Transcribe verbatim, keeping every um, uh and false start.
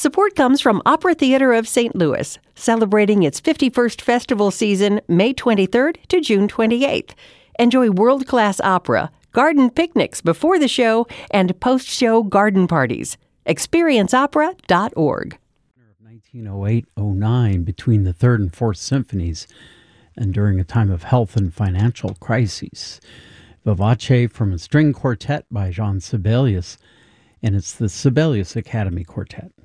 Support comes from Opera Theater of Saint Louis, celebrating its fifty-first festival season May twenty-third to June twenty-eighth. Enjoy world-class opera, garden picnics before the show, and post-show garden parties. experience opera dot org. nineteen oh eight oh nine, between the Third and Fourth Symphonies, and during a time of health and financial crises. Vivace from a string quartet by Jean Sibelius, and it's the Sibelius Academy Quartet.